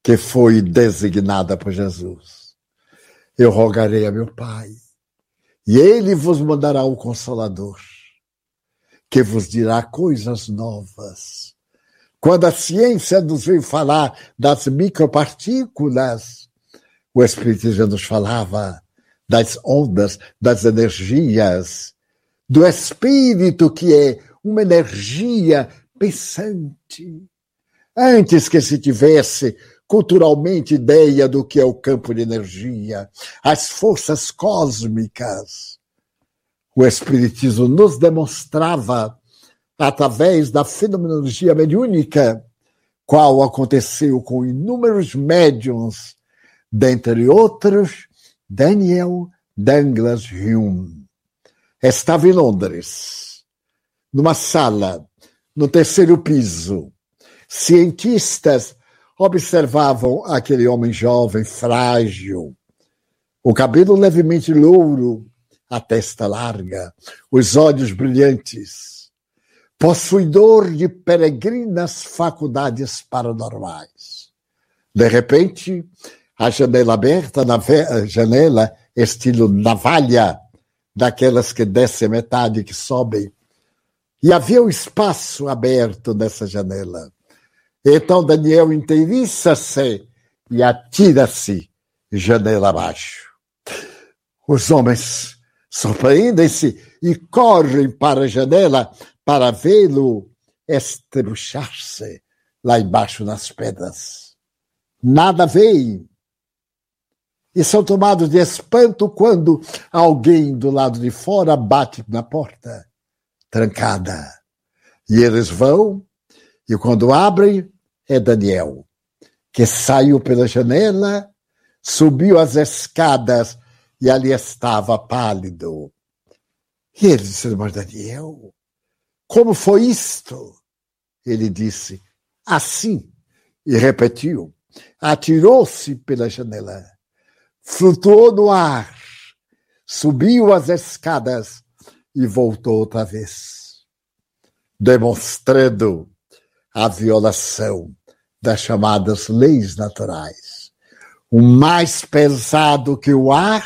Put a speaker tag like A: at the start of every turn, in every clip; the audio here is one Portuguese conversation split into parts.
A: que foi designada por Jesus. Eu rogarei a meu Pai, e Ele vos mandará o Consolador, que vos dirá coisas novas. Quando a ciência nos veio falar das micropartículas, o Espírito já nos falava das ondas, das energias, do Espírito, que é uma energia pensante. Antes que se tivesse culturalmente ideia do que é o campo de energia, as forças cósmicas, o Espiritismo nos demonstrava, através da fenomenologia mediúnica, qual aconteceu com inúmeros médiuns, dentre outros, Daniel Douglas Hume. Estava em Londres, numa sala, no terceiro piso. Cientistas observavam aquele homem jovem, frágil, o cabelo levemente louro, a testa larga, os olhos brilhantes, possuidor de peregrinas faculdades paranormais. De repente, a janela aberta, janela estilo navalha, daquelas que descem metade, que sobem, e havia um espaço aberto nessa janela. Então Daniel inteiriça-se e atira-se janela abaixo. Os homens surpreendem-se e correm para a janela para vê-lo estruchar-se lá embaixo nas pedras. Nada veem. E são tomados de espanto quando alguém do lado de fora bate na porta, trancada. E eles vão, e quando abrem, é Daniel, que saiu pela janela, subiu as escadas e ali estava pálido. E eles disseram: mas Daniel, como foi isto? Ele disse: assim, e repetiu. Atirou-se pela janela, flutuou no ar, subiu as escadas e voltou outra vez, demonstrando a violação das chamadas leis naturais. O mais pesado que o ar,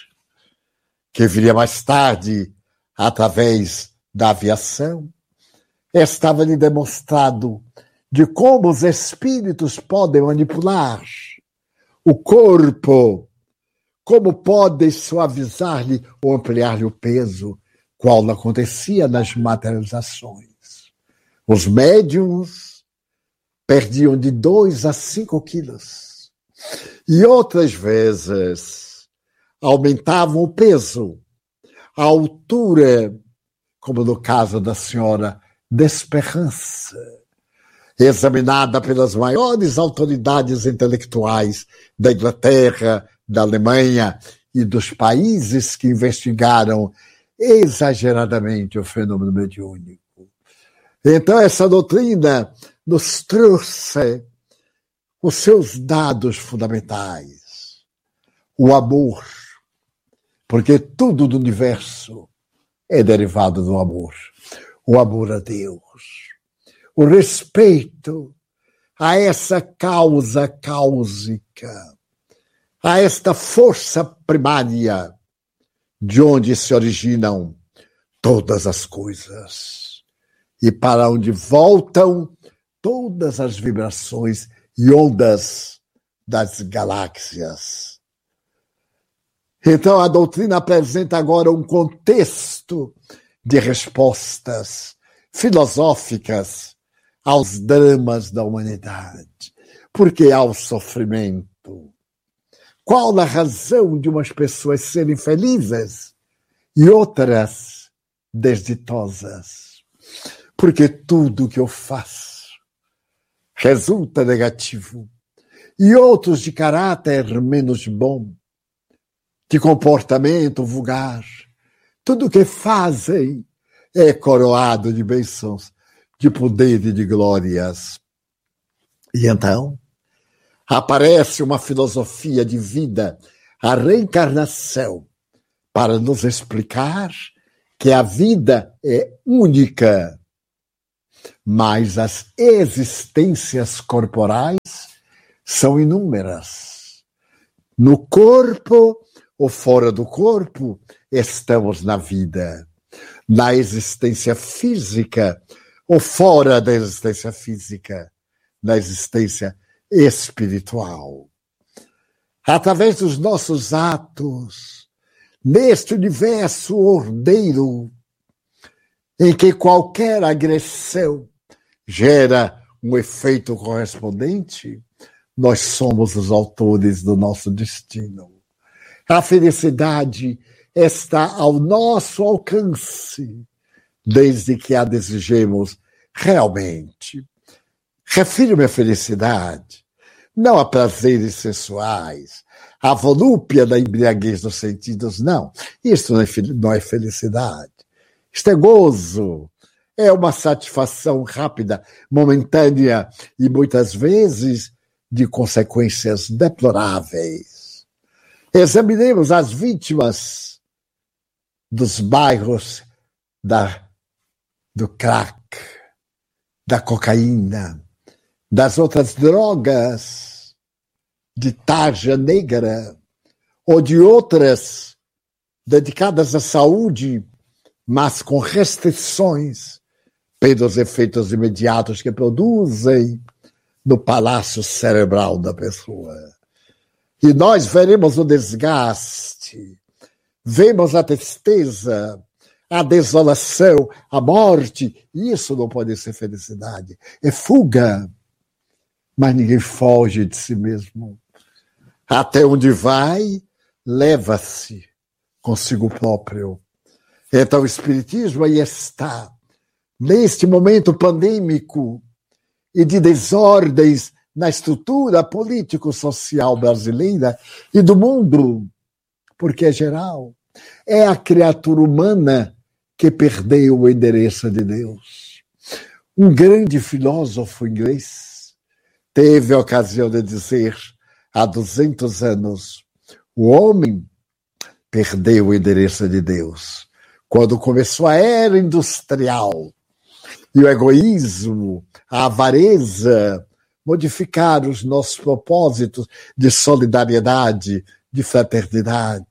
A: que viria mais tarde através da aviação, estava-lhe demonstrado de como os espíritos podem manipular o corpo, como podem suavizar-lhe ou ampliar-lhe o peso, qual não acontecia nas materializações. Os médiuns perdiam de 2 a 5 quilos. E outras vezes aumentavam o peso, a altura, como no caso da senhora Desperance, examinada pelas maiores autoridades intelectuais da Inglaterra, da Alemanha e dos países que investigaram exageradamente o fenômeno mediúnico. Então, essa doutrina nos trouxe os seus dados fundamentais. O amor, porque tudo do universo é derivado do amor. O amor a Deus. O respeito a essa causa cáusica, a esta força primária de onde se originam todas as coisas e para onde voltam todas as vibrações e ondas das galáxias. Então a doutrina apresenta agora um contexto de respostas filosóficas aos dramas da humanidade. Por que há o sofrimento? Qual a razão de umas pessoas serem felizes e outras desditosas? Porque tudo que eu faço resulta negativo. E outros de caráter menos bom, de comportamento vulgar. Tudo que fazem é coroado de bênçãos, de poder e de glórias. E então aparece uma filosofia de vida, a reencarnação, para nos explicar que a vida é única, mas as existências corporais são inúmeras. No corpo ou fora do corpo, estamos na vida. Na existência física ou fora da existência física, na existência espiritual. Através dos nossos atos, neste universo ordeiro, em que qualquer agressão gera um efeito correspondente, nós somos os autores do nosso destino. A felicidade está ao nosso alcance, desde que a desejemos realmente. Refiro-me à felicidade, não a prazeres sensuais, a volúpia da embriaguez dos sentidos, não. Isso não é felicidade. Isto é gozo, é uma satisfação rápida, momentânea e muitas vezes de consequências deploráveis. Examinemos as vítimas dos bairros do crack, da cocaína, das outras drogas, de tarja negra ou de outras dedicadas à saúde, mas com restrições pelos efeitos imediatos que produzem no palácio cerebral da pessoa. E nós veremos o desgaste, vemos a tristeza, a desolação, a morte. Isso não pode ser felicidade, é fuga. Mas ninguém foge de si mesmo. Até onde vai, leva-se consigo próprio. Então o Espiritismo aí está, neste momento pandêmico e de desordens na estrutura político-social brasileira e do mundo, porque é geral. É a criatura humana que perdeu o endereço de Deus. Um grande filósofo inglês teve a ocasião de dizer, há 200 anos, o homem perdeu o endereço de Deus quando começou a era industrial e o egoísmo, a avareza, modificaram os nossos propósitos de solidariedade, de fraternidade.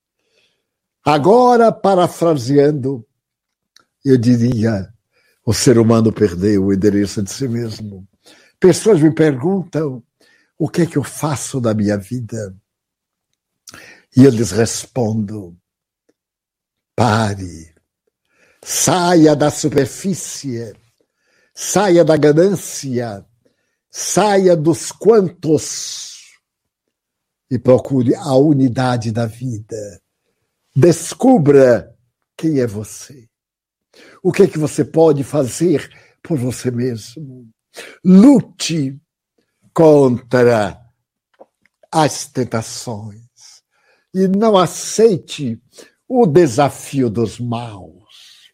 A: Agora, parafraseando, eu diria, o ser humano perdeu o endereço de si mesmo. Pessoas me perguntam, o que é que eu faço da minha vida? E eu lhes respondo, pare, saia da superfície, saia da ganância, saia dos quantos e procure a unidade da vida. Descubra quem é você. O que é que você pode fazer por você mesmo? Lute contra as tentações e não aceite o desafio dos maus.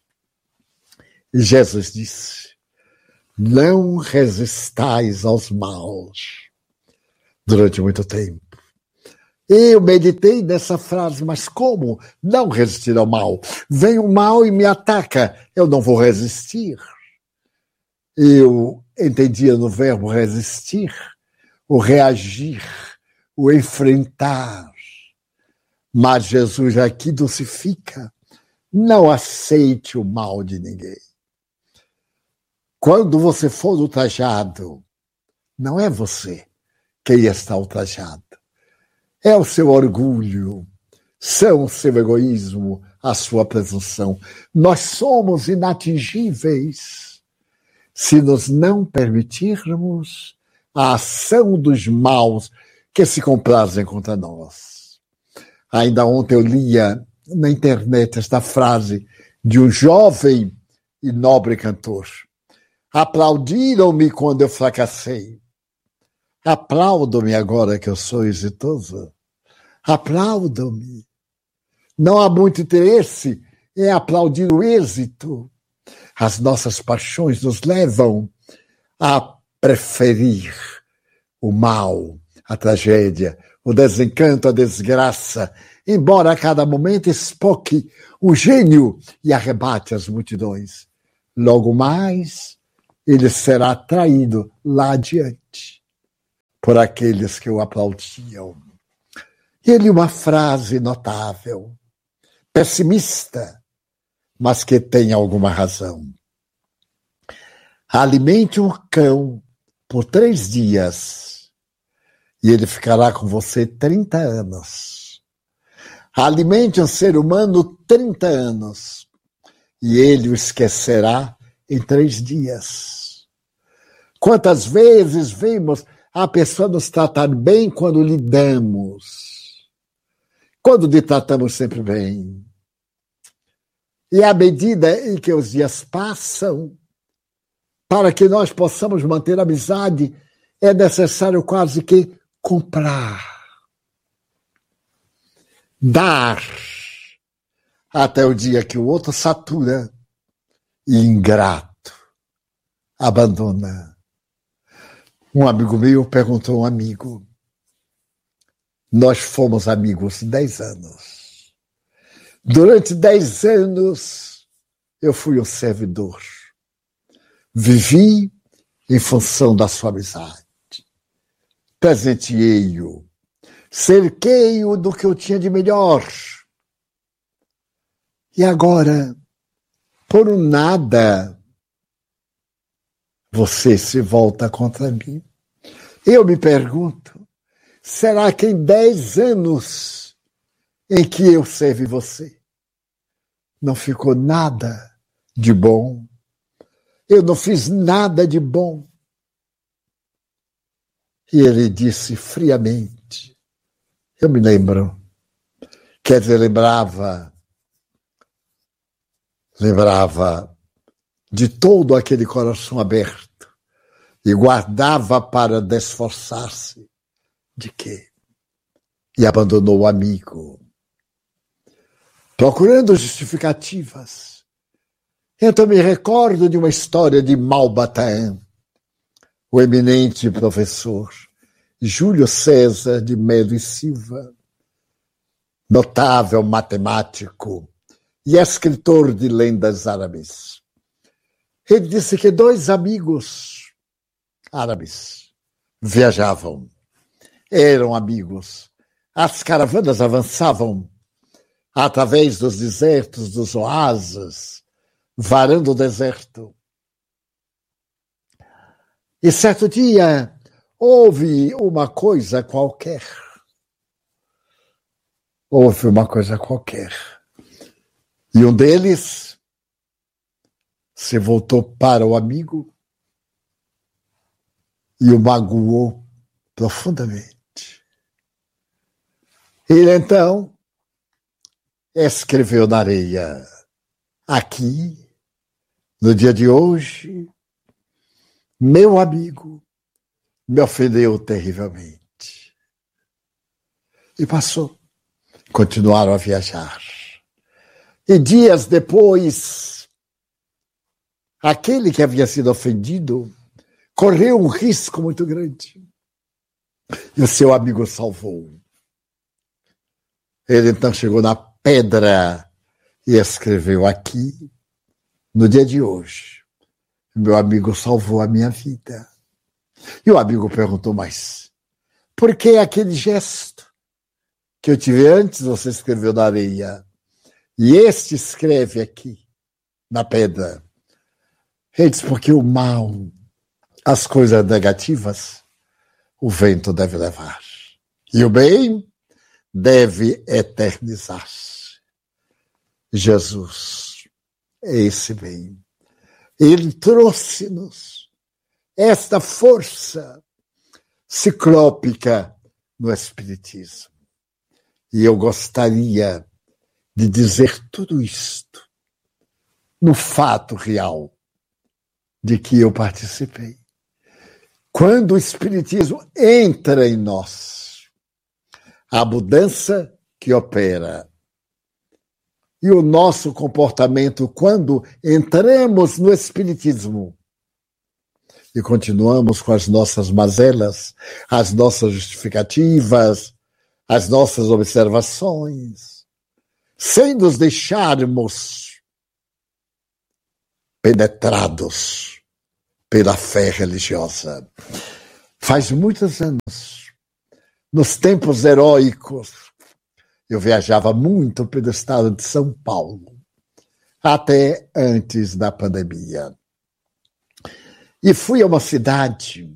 A: Jesus disse, não resistais aos maus durante muito tempo. Eu meditei nessa frase, mas como não resistir ao mal? Vem o mal e me ataca, eu não vou resistir. Eu entendia no verbo resistir, o reagir, o enfrentar. Mas Jesus aqui dulcifica, não aceite o mal de ninguém. Quando você for ultrajado, não é você quem está ultrajado. É o seu orgulho, são o seu egoísmo, a sua presunção. Nós somos inatingíveis se nos não permitirmos a ação dos maus que se comprazem contra nós. Ainda ontem eu lia na internet esta frase de um jovem e nobre cantor. Aplaudiram-me quando eu fracassei. Aplaudam-me agora que eu sou exitoso. Aplaudam-me. Não há muito interesse em aplaudir o êxito. As nossas paixões nos levam a preferir o mal, a tragédia, o desencanto, a desgraça, embora a cada momento espoque o gênio e arrebate as multidões. Logo mais, ele será traído lá adiante. por aqueles que o aplaudiam. Ele, uma frase notável, pessimista, mas que tem alguma razão. Alimente um cão por 3 dias e ele ficará com você 30 anos. Alimente um ser humano 30 anos e ele o esquecerá em 3 dias. Quantas vezes vemos a pessoa nos tratar bem quando lhe damos, quando lhe tratamos sempre bem. E à medida em que os dias passam, para que nós possamos manter a amizade, é necessário quase que comprar, dar, até o dia que o outro satura e, ingrato, abandona. Um amigo meu perguntou a um amigo, nós fomos amigos 10 anos. Durante 10 anos, eu fui um servidor. Vivi em função da sua amizade. Presenteei-o. Cerquei-o do que eu tinha de melhor. E agora, por um nada, você se volta contra mim. Eu me pergunto, será que em 10 anos em que eu servi você, não ficou nada de bom? Eu não fiz nada de bom. E ele disse friamente, eu me lembro, quer dizer, lembrava de todo aquele coração aberto e guardava para desforçar-se de quê? E abandonou o amigo, procurando justificativas. Então me recordo de uma história de Malbataan, o eminente professor Júlio César de Melo e Silva, notável matemático e escritor de lendas árabes. Ele disse que 2 amigos árabes viajavam, eram amigos. As caravanas avançavam através dos desertos, dos oásis, varando o deserto. E certo dia houve uma coisa qualquer. E um deles se voltou para o amigo e o magoou profundamente. Ele então escreveu na areia, aqui, no dia de hoje, meu amigo me ofendeu terrivelmente. E passou. Continuaram a viajar. E dias depois, aquele que havia sido ofendido correu um risco muito grande. E o seu amigo salvou. Ele então chegou na pedra e escreveu aqui, no dia de hoje, meu amigo salvou a minha vida. E o amigo perguntou, mas por que aquele gesto que eu tive antes, você escreveu na areia, e este escreve aqui, na pedra? Ele disse, porque o mal, as coisas negativas, o vento deve levar. E o bem deve eternizar-se. Jesus é esse bem. Ele trouxe-nos esta força ciclópica no Espiritismo. E eu gostaria de dizer tudo isto no fato real de que eu participei. Quando o Espiritismo entra em nós, a mudança que opera e o nosso comportamento quando entramos no Espiritismo e continuamos com as nossas mazelas, as nossas justificativas, as nossas observações, sem nos deixarmos penetrados pela fé religiosa. Faz muitos anos, nos tempos heróicos, eu viajava muito pelo estado de São Paulo, até antes da pandemia. E fui a uma cidade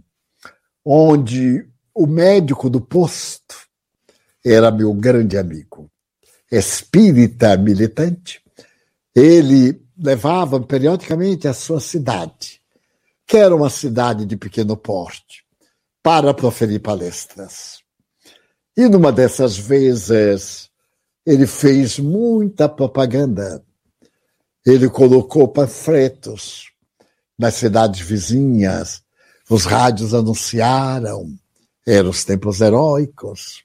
A: onde o médico do posto era meu grande amigo, espírita militante. Ele levava periodicamente a sua cidade, que era uma cidade de pequeno porte, para proferir palestras. E numa dessas vezes, ele fez muita propaganda. Ele colocou panfletos nas cidades vizinhas, os rádios anunciaram, eram os tempos heróicos.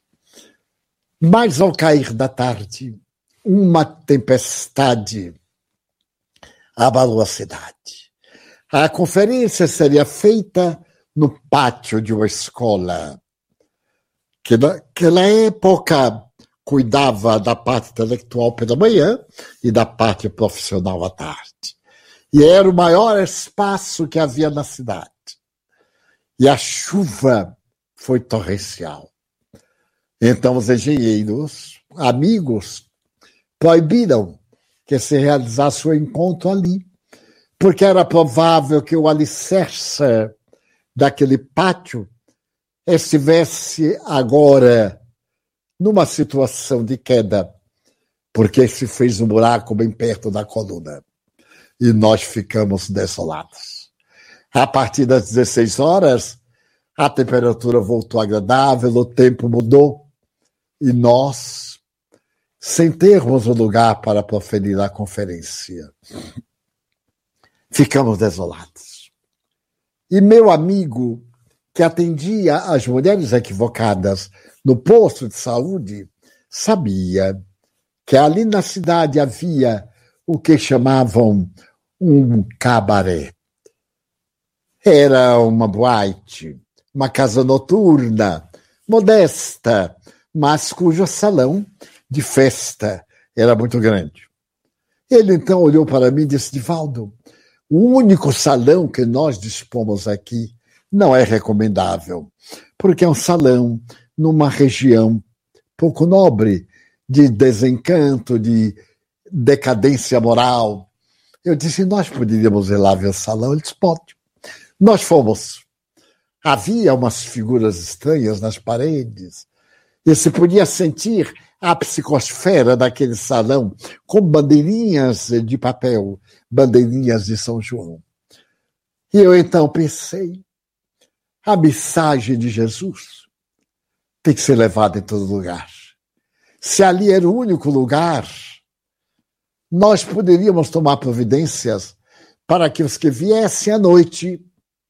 A: Mas ao cair da tarde, uma tempestade abalou a cidade. A conferência seria feita no pátio de uma escola, que naquela época cuidava da parte intelectual pela manhã e da parte profissional à tarde. E era o maior espaço que havia na cidade. E a chuva foi torrencial. Então os engenheiros, amigos, proibiram que se realizasse o encontro ali, porque era provável que o alicerce daquele pátio estivesse agora numa situação de queda, porque se fez um buraco bem perto da coluna. E nós ficamos desolados. A partir das 16 horas, a temperatura voltou agradável, o tempo mudou, e nós, sem termos um lugar para proferir a conferência, ficamos desolados. E meu amigo, que atendia as mulheres equivocadas no posto de saúde, sabia que ali na cidade havia o que chamavam um cabaré. Era uma boate, uma casa noturna, modesta, mas cujo salão de festa era muito grande. Ele então olhou para mim e disse: Divaldo, o único salão que nós dispomos aqui não é recomendável, porque é um salão numa região pouco nobre, de desencanto, de decadência moral. Eu disse: nós poderíamos ir lá ver o salão? Ele disse: pode. Nós fomos. Havia umas figuras estranhas nas paredes, e se podia sentir a psicosfera daquele salão com bandeirinhas de papel, bandeirinhas de São João. E eu então pensei, a mensagem de Jesus tem que ser levada em todo lugar. Se ali era o único lugar, nós poderíamos tomar providências para que os que viessem à noite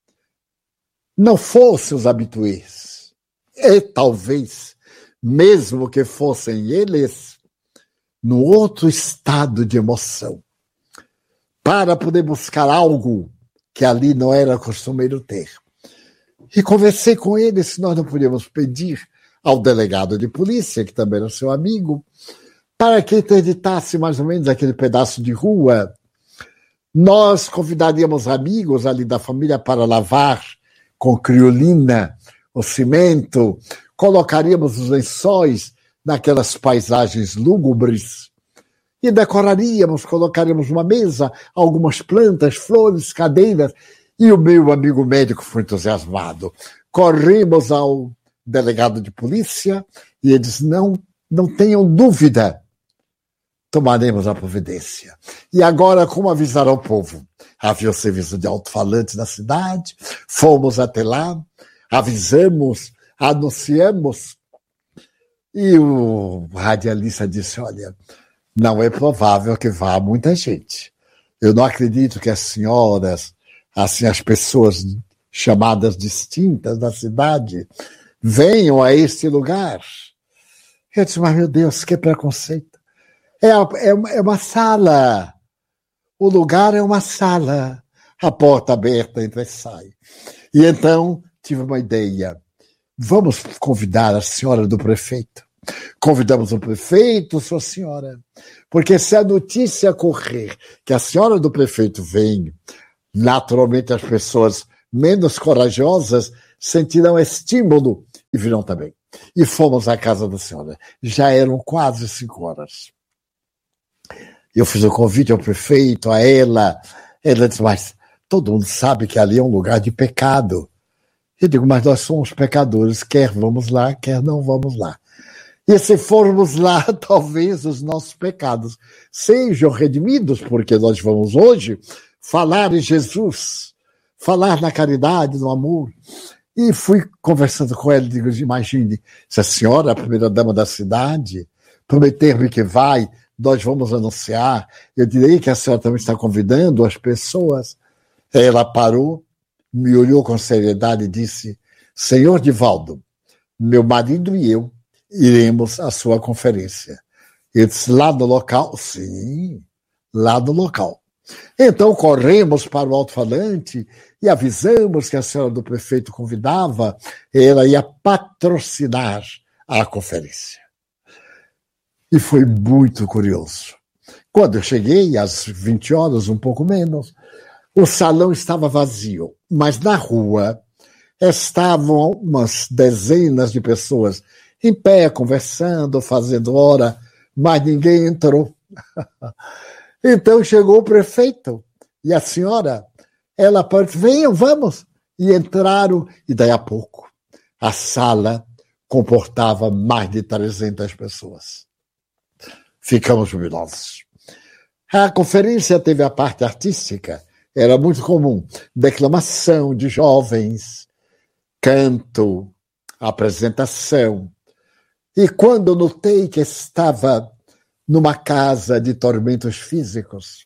A: não fossem os habituês. E talvez, mesmo que fossem eles, no outro estado de emoção, para poder buscar algo que ali não era costumeiro ter. E conversei com ele se nós não podíamos pedir ao delegado de polícia, que também era seu amigo, para que interditasse mais ou menos aquele pedaço de rua. Nós convidaríamos amigos ali da família para lavar com criolina o cimento, colocaríamos os lençóis naquelas paisagens lúgubres e decoraríamos, colocaríamos uma mesa, algumas plantas, flores, cadeiras. E o meu amigo médico foi entusiasmado. Corrimos ao delegado de polícia e ele disse: não tenham dúvida, tomaremos a providência. E agora, como avisar ao povo? Havia o serviço de alto-falante na cidade, fomos até lá, avisamos, anunciamos, e o radialista disse: olha, não é provável que vá muita gente. Eu não acredito que as senhoras, assim, as pessoas chamadas distintas da cidade, venham a este lugar. Eu disse: mas meu Deus, que preconceito. É uma sala. O lugar é uma sala. A porta aberta, entra e sai. E então tive uma ideia. Vamos convidar a senhora do prefeito. Convidamos o prefeito, sua senhora. Porque se a notícia correr que a senhora do prefeito vem, naturalmente as pessoas menos corajosas sentirão estímulo e virão também. E fomos à casa da senhora. Já eram quase 5 horas. Eu fiz o convite ao prefeito, a ela. Ela disse, mas todo mundo sabe que ali é um lugar de pecado. Eu digo, mas nós somos pecadores, quer vamos lá, quer não vamos lá. E se formos lá, talvez os nossos pecados sejam redimidos, porque nós vamos hoje falar em Jesus, falar na caridade, no amor. E fui conversando com ela, digo, imagine, se a senhora, a primeira dama da cidade, prometer-me que vai, nós vamos anunciar, eu direi que a senhora também está convidando as pessoas. Ela parou, me olhou com seriedade e disse, senhor Divaldo, meu marido e eu iremos à sua conferência. Eu disse, lá no local? Sim, lá no local. Então corremos para o alto-falante e avisamos que a senhora do prefeito convidava, ela ia patrocinar a conferência. E foi muito curioso. Quando eu cheguei, às 20 horas, um pouco menos, o salão estava vazio, mas na rua estavam umas dezenas de pessoas em pé, conversando, fazendo hora, mas ninguém entrou. Então chegou o prefeito e a senhora, ela disse, venham, vamos. E entraram, e daí a pouco a sala comportava mais de 300 pessoas. Ficamos jubilosos. A conferência teve a parte artística, era muito comum, declamação de jovens, canto, apresentação. E quando eu notei que estava numa casa de tormentos físicos,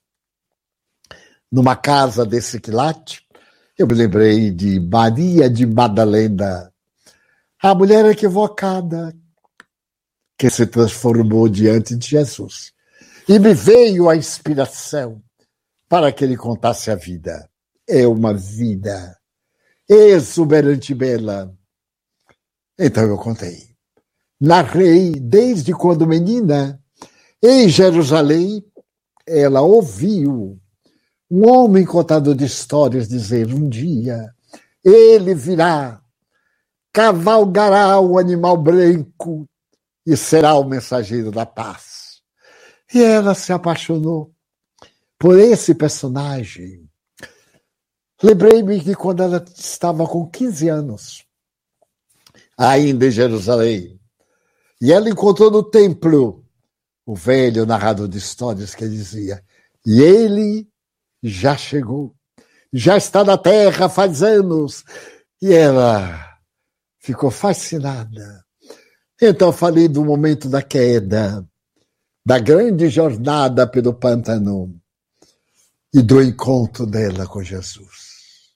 A: numa casa desse quilate, eu me lembrei de Maria de Madalena, a mulher equivocada que se transformou diante de Jesus. E me veio a inspiração para que ele contasse a vida. É uma vida exuberante bela. Então eu contei. Narrei desde quando menina, em Jerusalém, ela ouviu um homem contador de histórias dizer, um dia ele virá, cavalgará o animal branco e será o mensageiro da paz. E ela se apaixonou por esse personagem. Lembrei-me que quando ela estava com 15 anos, ainda em Jerusalém, e ela encontrou no templo o velho narrador de histórias que dizia, e ele já chegou, já está na terra faz anos. E ela ficou fascinada. Então falei do momento da queda, da grande jornada pelo pântano e do encontro dela com Jesus.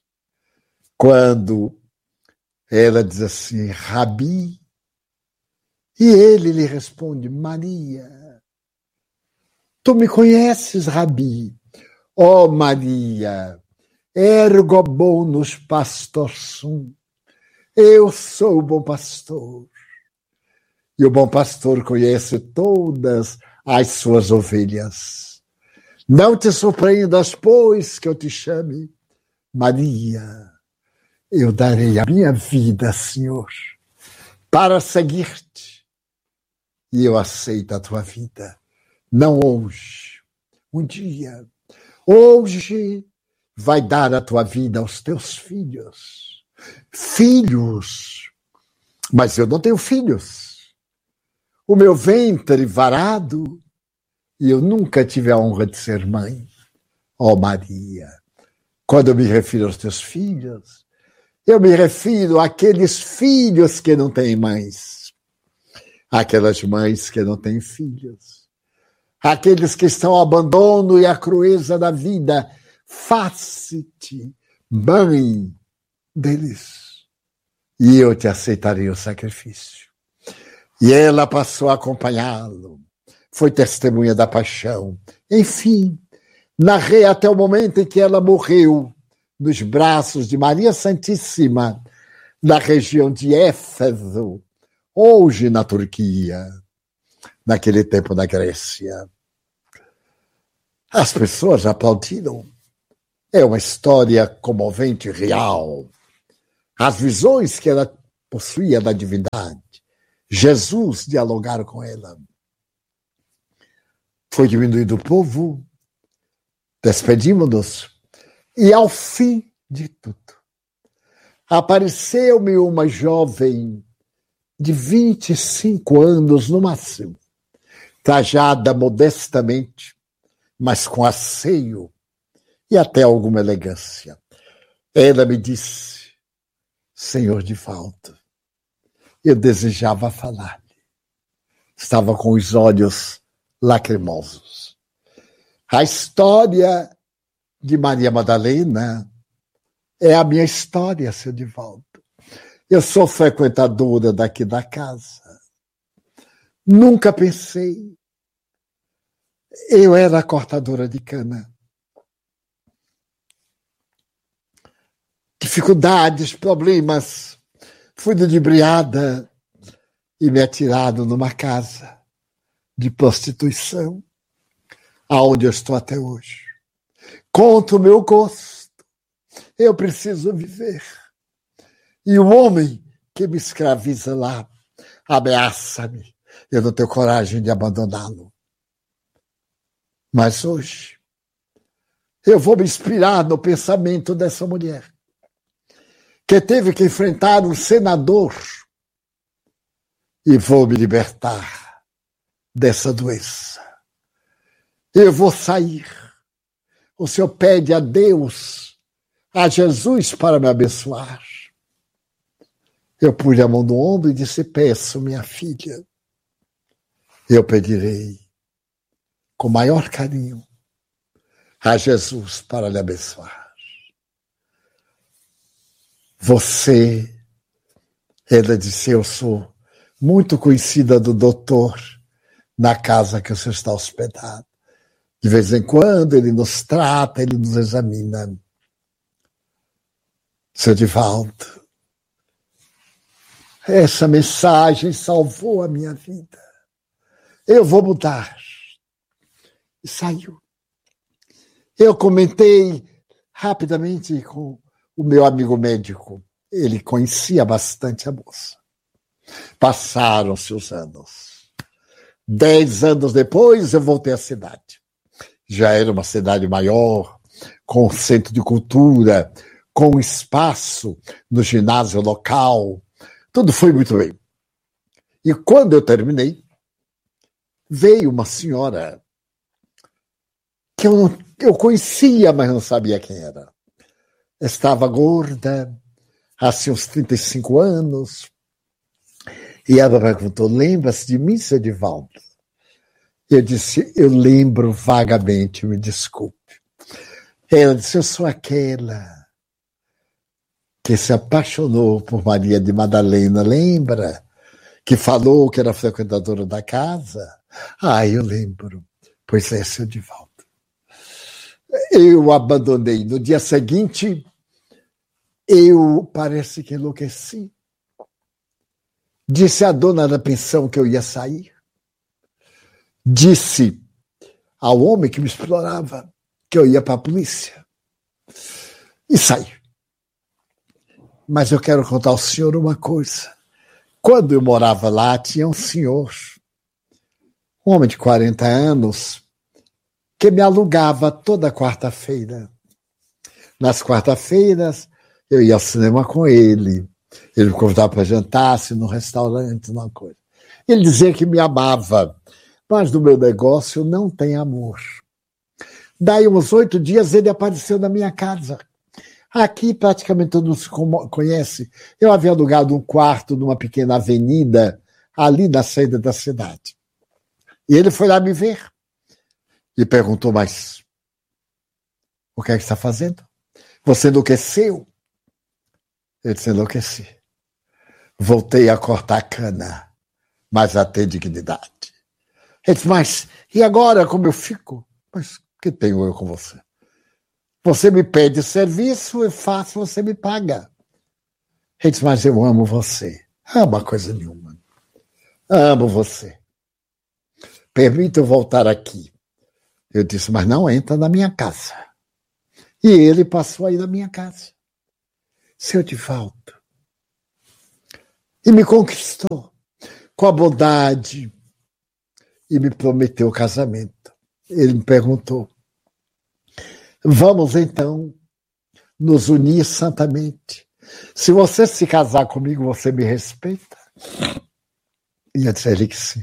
A: Quando ela diz assim, Rabi, e ele lhe responde, Maria. Tu me conheces, Rabi? Ó Maria, ergo bonus pastor sum. Eu sou o bom pastor. E o bom pastor conhece todas as suas ovelhas. Não te surpreendas, pois, que eu te chame Maria. Eu darei a minha vida, Senhor, para seguir-te. E eu aceito a tua vida. Não hoje, um dia. Hoje vai dar a tua vida aos teus filhos. Filhos. Mas eu não tenho filhos. O meu ventre varado e eu nunca tive a honra de ser mãe. Ó Maria, quando eu me refiro aos teus filhos, eu me refiro àqueles filhos que não têm mães, àquelas mães que não têm filhos, àqueles que estão ao abandono e à crueza da vida. Faça-te mãe deles e eu te aceitarei o sacrifício. E ela passou a acompanhá-lo, foi testemunha da paixão. Enfim, narrei até o momento em que ela morreu nos braços de Maria Santíssima, na região de Éfeso, hoje na Turquia, naquele tempo na Grécia. As pessoas aplaudiram. É uma história comovente, real. as visões que ela possuía da divindade. Jesus dialogaram com ela. Foi diminuído o povo, despedimos-nos, e ao fim de tudo, apareceu-me uma jovem de 25 anos no máximo, trajada modestamente, mas com asseio e até alguma elegância. Ela me disse: Senhor Divaldo, eu desejava falar-lhe. Estava com os olhos lacrimosos. A história de Maria Madalena é a minha história, seu Divaldo. Eu sou frequentadora daqui da casa. Nunca pensei. Eu era cortadora de cana. Dificuldades, problemas. Fui ludibriada e me atiraram numa casa de prostituição, aonde eu estou até hoje. Contra o meu gosto, eu preciso viver. E o homem que me escraviza lá ameaça-me. Eu não tenho coragem de abandoná-lo. Mas hoje, eu vou me inspirar no pensamento dessa mulher, que teve que enfrentar um senador, e vou me libertar dessa doença. Eu vou sair. O Senhor pede a Deus, a Jesus, para me abençoar. Eu pus a mão no ombro e disse: peço, minha filha, eu pedirei com maior carinho a Jesus para lhe abençoar. Você, ela disse, eu sou muito conhecida do doutor na casa que você está hospedado. De vez em quando ele nos trata, ele nos examina. Seu Divaldo, essa mensagem salvou a minha vida. Eu vou mudar. E saiu. Eu comentei rapidamente com o meu amigo médico. Ele conhecia bastante a moça. Passaram-se os anos. 10 anos depois, eu voltei à cidade. Já era uma cidade maior, com centro de cultura, com espaço no ginásio local. Tudo foi muito bem. E quando eu terminei, veio uma senhora que eu conhecia, mas não sabia quem era. Estava gorda, assim uns 35 anos. E ela perguntou: lembra-se de mim, seu Divaldo? Eu disse: eu lembro vagamente, me desculpe. Ela disse: eu sou aquela que se apaixonou por Maria de Madalena, lembra? Que falou que era frequentadora da casa? Ah, eu lembro. Pois é, seu Divaldo. Eu abandonei. No dia seguinte, eu parece que enlouqueci. Disse à dona da pensão que eu ia sair. Disse ao homem que me explorava que eu ia para a polícia. E saí. Mas eu quero contar ao senhor uma coisa. Quando eu morava lá, tinha um senhor, um homem de 40 anos, que me alugava toda quarta-feira. Nas quarta-feiras, eu ia ao cinema com ele. Ele me convidava para jantar, assim, num restaurante, numa coisa. Ele dizia que me amava, mas no meu negócio não tem amor. Daí, uns 8 dias, ele apareceu na minha casa. Aqui, praticamente todo mundo se conhece. Eu havia alugado um quarto numa pequena avenida, ali na saída da cidade. E ele foi lá me ver. E perguntou: mas o que é que está fazendo? Você enlouqueceu? Eu disse: enlouqueci. Voltei a cortar cana, mas a ter dignidade. Ele disse: mas e agora como eu fico? Mas o que tenho eu com você? Você me pede serviço, eu faço, você me paga. Ele disse: mas eu amo você. Ama coisa nenhuma. Amo você. Permita eu voltar aqui. Eu disse: mas não entra na minha casa. E ele passou aí na minha casa. Seu Divaldo, E me conquistou com a bondade e me prometeu casamento. Ele me perguntou: vamos então nos unir santamente. Se você se casar comigo, você me respeita? E eu disse a ele que sim.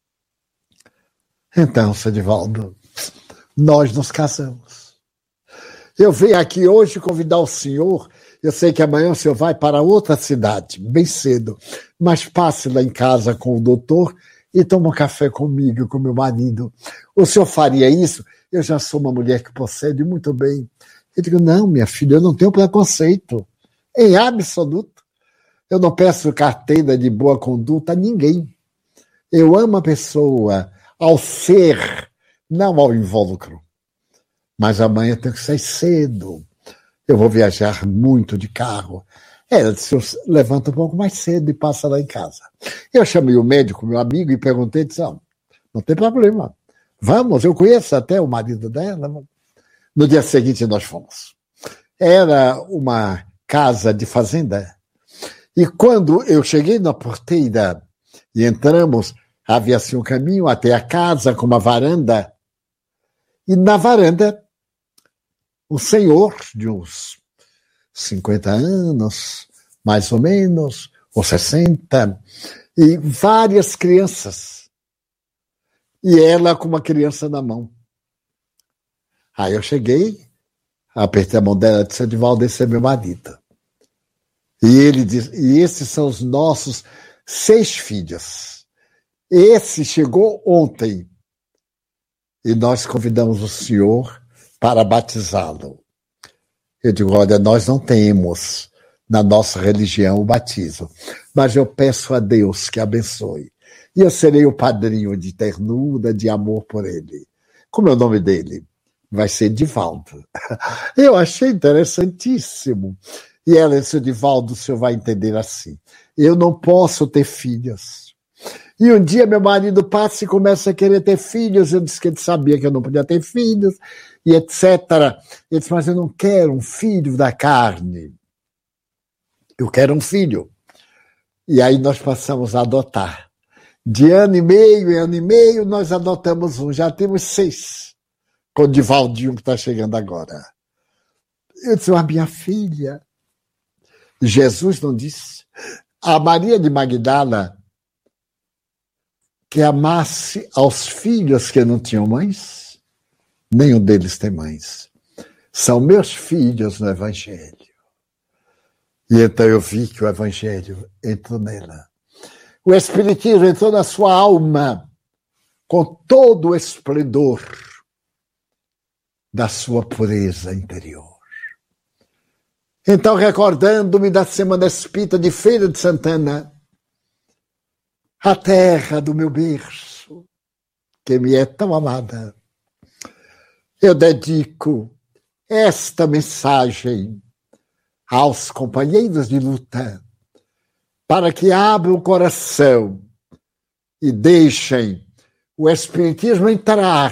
A: Então, Sr. Divaldo, nós nos casamos. Eu venho aqui hoje convidar o senhor. Eu sei que amanhã o senhor vai para outra cidade, bem cedo, mas passe lá em casa com o doutor e tome um café comigo, com meu marido. O senhor faria isso? Eu já sou uma mulher que procede muito bem. Eu digo: não, minha filha, eu não tenho preconceito, em absoluto. Eu não peço carteira de boa conduta a ninguém. Eu amo a pessoa ao ser, não ao invólucro. Mas amanhã eu tenho que sair cedo. Eu vou viajar muito de carro. Ela disse: eu levanto um pouco mais cedo e passa lá em casa. Eu chamei o médico, meu amigo, e perguntei, disse: não tem problema. Vamos, eu conheço até o marido dela. No dia seguinte nós fomos. Era uma casa de fazenda. E quando eu cheguei na porteira e entramos, havia assim um caminho até a casa com uma varanda. E na varanda, um senhor de uns 50 anos, mais ou menos, ou 60, e várias crianças. E ela com uma criança na mão. Aí eu cheguei, apertei a mão dela e disse: Edivaldo, esse é meu marido. E ele disse: e esses são os nossos 6 filhos. Esse chegou ontem. E nós convidamos o senhor para batizá-lo. Eu digo: olha, nós não temos na nossa religião o batismo, mas eu peço a Deus que abençoe. E eu serei o padrinho de ternura, de amor por ele. Como é o nome dele? Vai ser Divaldo. Eu achei interessantíssimo. E ela disse: Divaldo, o senhor vai entender assim. Eu não posso ter filhos. E um dia meu marido passa e começa a querer ter filhos. Eu disse que ele sabia que eu não podia ter filhos, e etc. Ele disse: mas eu não quero um filho da carne. Eu quero um filho. E aí nós passamos a adotar. De ano e meio em ano e meio, nós adotamos um. Já temos 6. Com o Divaldinho que está chegando agora. Eu disse: mas minha filha, Jesus não disse a Maria de Magdala que amasse aos filhos que não tinham mães? Nenhum deles tem mães. São meus filhos no Evangelho. E então eu vi que o Evangelho entrou nela. O Espiritismo entrou na sua alma com todo o esplendor da sua pureza interior. Então, recordando-me da Semana Espírita de Feira de Santana, a terra do meu berço, que me é tão amada, eu dedico esta mensagem aos companheiros de luta, para que abram o coração e deixem o Espiritismo entrar,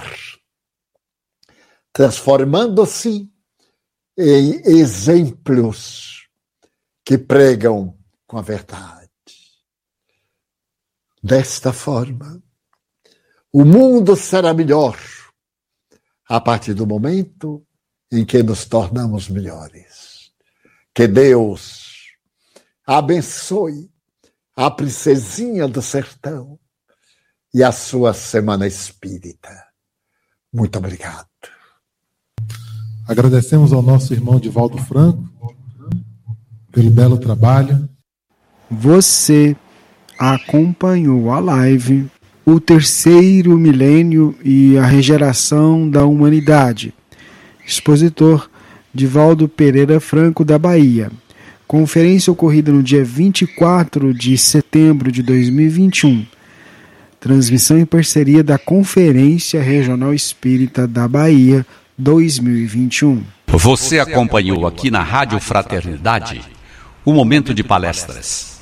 A: transformando-se em exemplos que pregam com a verdade. Desta forma, o mundo será melhor a partir do momento em que nos tornamos melhores. Que Deus abençoe a princesinha do sertão e a sua Semana Espírita. Muito obrigado.
B: Agradecemos ao nosso irmão Divaldo Franco pelo belo trabalho.
C: Você acompanhou a live O Terceiro Milênio e a Regeneração da Humanidade. Expositor Divaldo Pereira Franco, da Bahia. Conferência ocorrida no dia 24 de setembro de 2021. Transmissão em parceria da Conferência Regional Espírita da Bahia 2021.
D: Você acompanhou aqui na Rádio Fraternidade o momento de palestras.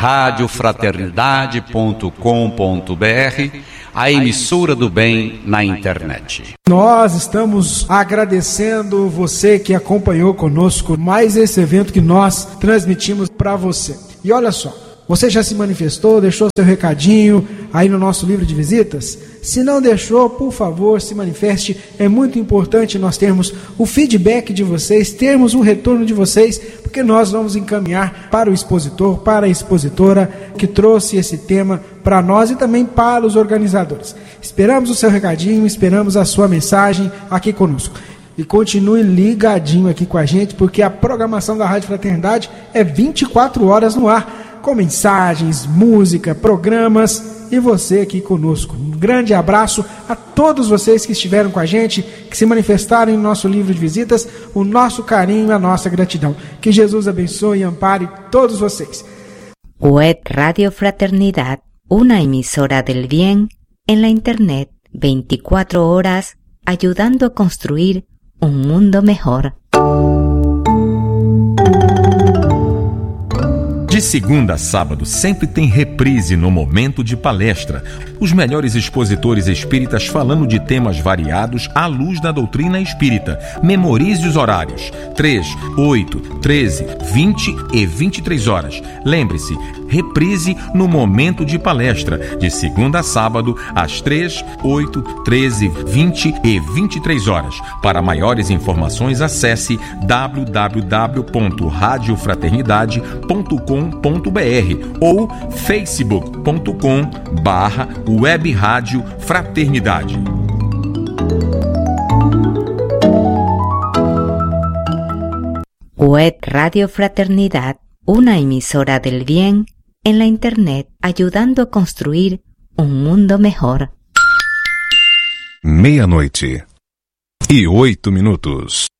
D: radiofraternidade.com.br, a emissora do bem na internet.
E: Nós estamos agradecendo você que acompanhou conosco mais esse evento que nós transmitimos para você. E olha só, Você já se manifestou, deixou seu recadinho aí no nosso livro de visitas? Se não deixou, por favor, se manifeste. É muito importante nós termos o feedback de vocês, termos um retorno de vocês, porque nós vamos encaminhar para o expositor, para a expositora que trouxe esse tema para nós e também para os organizadores. Esperamos o seu recadinho, esperamos a sua mensagem aqui conosco. E continue ligadinho aqui com a gente, porque a programação da Rádio Fraternidade é 24 horas no ar, com mensagens, música, programas e você aqui conosco. Um grande abraço a todos vocês que estiveram com a gente, que se manifestaram em nosso livro de visitas, o nosso carinho e a nossa gratidão. Que Jesus abençoe e ampare todos vocês.
F: Web Radio Fraternidad, una emisora del bien en la internet, 24 horas, ayudando a construir un mundo mejor.
G: De segunda a sábado sempre tem reprise no Momento de Palestra. Os melhores expositores espíritas falando de temas variados à luz da doutrina espírita. Memorize os horários: 3, 8, 13, 20 e 23 horas. Lembre-se, reprise no Momento de Palestra, de segunda a sábado, às 3, 8, 13, 20 e 23 horas. Para maiores informações, acesse www.radiofraternidade.com.br ou facebook.com/Web Rádio Fraternidade.
F: Web Radio Fraternidad, una emisora del bien en la internet, ayudando a construir un mundo mejor.
H: 00:08 e 8 minutos.